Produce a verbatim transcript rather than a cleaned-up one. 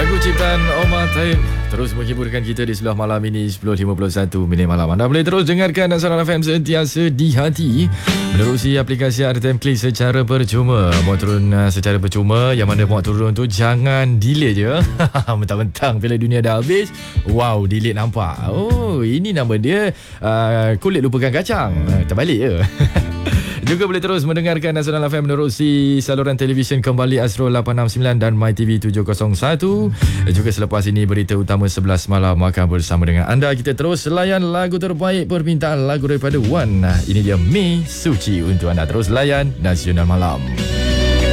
Lagu ciptaan Omar Taib terus menghiburkan kita di sebelah malam ini sepuluh lima puluh satu minit malam. Anda boleh terus dengarkan Nasional F M sentiasa di hati menerusi aplikasi R T M Klik secara percuma. Muat turun secara percuma, yang mana muat turun tu jangan delete je. Mentang-mentang Piala Dunia dah habis, wow, delete nampak. Oh, ini nama dia uh, kulit lupakan kacang. Terbalik je. Juga boleh terus mendengarkan Nasional F M menerusi saluran televisyen Kembali Astro lapan enam sembilan dan MyTV tujuh kosong satu. Juga selepas ini berita utama sebelas malam akan bersama dengan anda. Kita terus layan lagu terbaik permintaan lagu daripada Wan. Ini dia Mei Suci untuk anda. Terus layan Nasional Malam.